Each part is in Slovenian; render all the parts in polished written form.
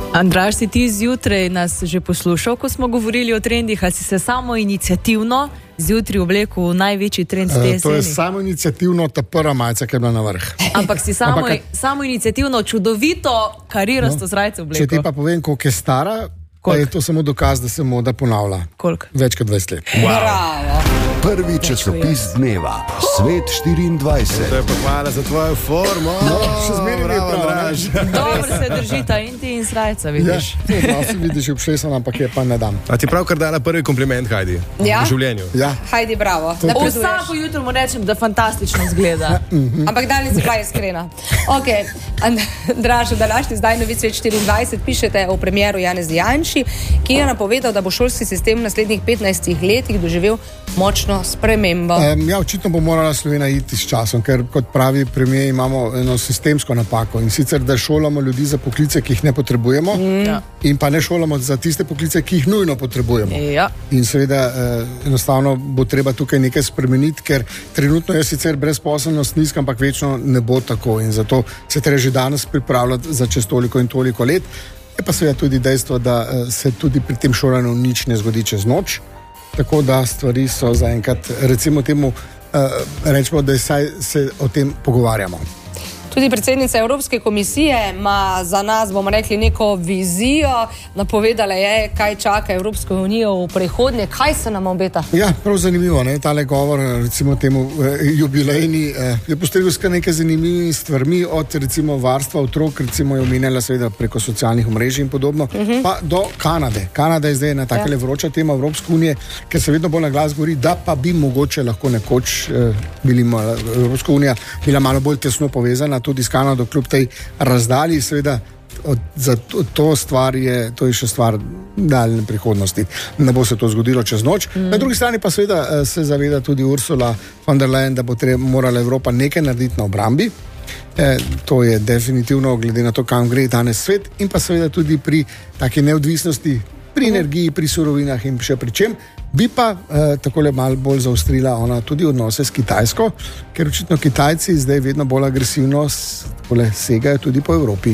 Andraž, si ti zjutraj nas že poslušal, ko smo govorili o trendih, ali si se samo iniciativno zjutraj oblekel v največji trend te jeseni? To je samo iniciativno ta prva majica, ki je bila na vrh. Ampak si samo iniciativno čudovito karirasto srajce oblekel. Če ti pa povem, koliko je stara, pa je to samo dokaz, da se moda ponavlja. Koliko? Več kot 20 let. Bravo. Prvi časopis dneva, Svet 24. To je pa hvala za tvojo formo. Še zmeraj mi je prav, Andraž. Dobro se držita in ti in srajca, vidiš. Ja, si vidiš obšesan, ampak je pa ne dam. A ti pravkar dala prvi kompliment, Heidi? Ja? V življenju. Ja. Hajdi, bravo. Vsako jutro mu rečem, da fantastično zgleda. Ampak danes je pa iskrena. Ok, Andraž, v današnji zdaj novic Svet 24 pišete o premieru Janezu Janši, ki je napovedal, da bo šolski sistem v naslednjih 15 letih doživel močno spremembo. Ja, očitno bo morala Slovenija iti s časom, ker kot pravi premier imamo eno sistemsko napako in sicer, da šolamo ljudi za poklice, ki jih ne potrebujemo in pa ne šolamo za tiste poklice, ki jih nujno potrebujemo. Ja. In seveda enostavno bo treba tukaj nekaj spremeniti, ker trenutno je sicer brezposelnost nizka, ampak večno ne bo tako in zato se treba že danes pripravljati za čez toliko in toliko let. Je pa seveda tudi dejstvo, da se tudi pri tem šolanju nič ne zgodi čez noč. Tako da stvari so zaenkrat, recimo temu, rečemo, da se o tem pogovarjamo. Tudi predsednica Evropske komisije ima za nas, bomo rekli, neko vizijo. Napovedala je, kaj čaka Evropsko unijo v prihodnje. Kaj se nam obeta? Ja, prav zanimivo, ne? Tale govor, recimo temu jubilejni, je postregel s kar nekaj zanimivimi stvarmi, od recimo varstva otrok, recimo je omenjala seveda preko socialnih omrežij in podobno, pa do Kanade. Kanada je zdaj ena takale vroča tema Evropske unije, ker se vedno bolj na glas govori, da pa bi mogoče lahko nekoč Evropska unija bila malo bolj tesno povezana tudi s Kanado, kljub tej razdalji, seveda za to stvar to je še stvar daljne prihodnosti. Ne bo se to zgodilo čez noč. Na drugi strani pa seveda se zaveda tudi Ursula von der Leyen, da bo morala Evropa nekaj narediti na obrambi. To je definitivno, glede na to, kam gre danes svet, in pa seveda tudi pri taki neodvisnosti, pri energiji, pri surovinah in še pri čem. Bi pa takole malo bolj zaostrila ona tudi odnose s Kitajsko, ker očitno Kitajci zdaj vedno bolj agresivno segajo tudi po Evropi.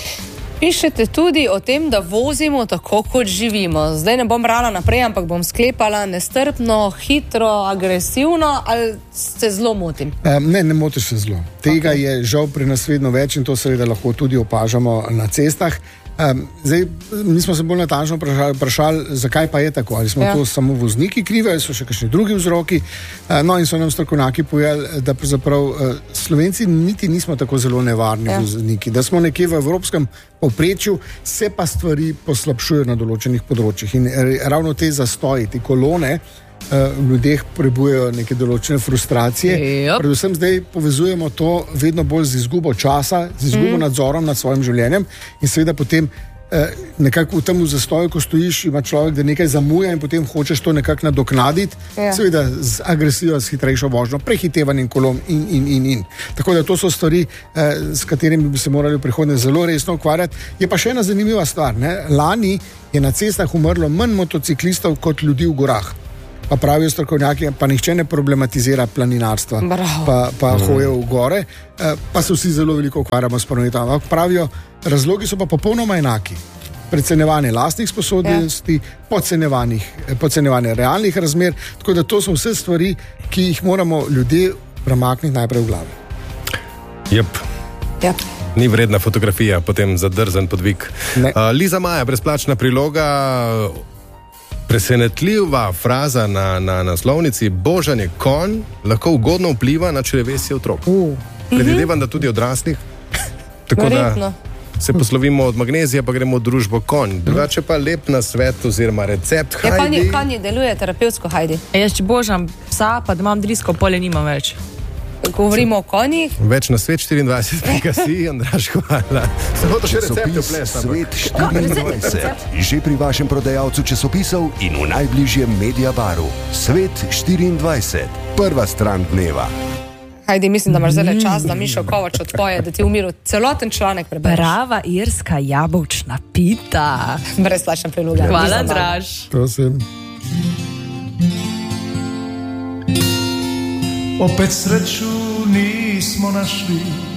Pišete tudi o tem, da vozimo tako, kot živimo. Zdaj ne bom brala naprej, ampak bom sklepala nestrpno, hitro, agresivno, ali se zelo motim? Ne motiš se zelo. Tega je žal pri nas vedno več in to seveda lahko tudi opažamo na cestah. Zdaj, mi smo se bolj natančno vprašali, zakaj pa je tako, ali smo to samo vozniki krivi, ali so še kakšni drugi vzroki. No, in so nam strokovnjaki povedali, da pravzaprav Slovenci niti nismo tako zelo nevarni vozniki, da smo nekje v evropskem povprečju, se pa stvari poslabšujejo na določenih področjih in ravno te zastoji, te kolone ljudeh prebujejo neke določene frustracije. Predvsem zdaj povezujemo to vedno bolj z izgubo časa, z izgubo nadzorom nad svojim življenjem in seveda potem nekako v tem zastoju, ko stojiš, ima človek, da nekaj zamuja in potem hočeš to nekako nadoknaditi, seveda z agresijo, s hitrejšo vožnjo, prehitevanjem kolon in. Tako da to so stvari, s katerimi bi se morali v prihodnje zelo resno ukvarjati. Je pa še ena zanimiva stvar, ne? Lani je na cestah umrlo manj motociklistov kot ljudi v gorah. Pa pravijo strokovnjaki, pa nihče ne problematizira planinarstva, pa hoje v gore, pa se vsi zelo veliko ukvarjamo s prometom. Pravijo, razlogi so pa popolnoma enaki. Precenjevanje lastnih sposobnosti, podcenjevanje realnih razmer, tako da to so vse stvari, ki jih moramo ljudje premakniti najprej v glavi. Ni vredna fotografija, potem zadrzen podvig. Liza Maja, brezplačna priloga. Presenetljiva fraza na naslovnici: božanje konj lahko ugodno vpliva na črevesje otrok. Predvidevam, da tudi odraslih. Tako da se poslovimo od magnezija, pa gremo v družbo konj. Drugače pa lep nasvet oziroma recept. Konji deluje terapevtsko, Hajdi. Jaz če božam psa, pa da imam drisko polje, nimam več. Govorimo o konjih. Več na Svet 24.si, Andraž, hvala. Samo to še recepte vplesna. Svet 24. Že pri vašem prodajalcu časopisov in v najbližjem Mediabaru. Svet 24. Prva stran dneva. Hajdi, mislim, da imaš zdaj čas, da Mišo Kovač odpoje, da ti v miru celoten članek prebereš. Prava irska jabolčna pita. Brezplačna priloga. Hvala, Andraž. Prosim. Opet sreću nismo našli,